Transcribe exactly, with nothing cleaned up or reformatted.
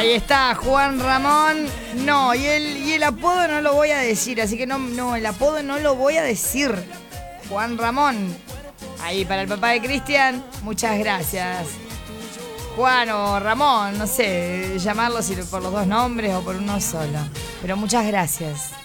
Ahí está, Juan Ramón. No, y el, y el apodo no lo voy a decir, así que no, no, el apodo no lo voy a decir. Juan Ramón. Ahí para el papá de Cristian, muchas gracias. Juan o Ramón, no sé, llamarlo si por los dos nombres o por uno solo. Pero muchas gracias.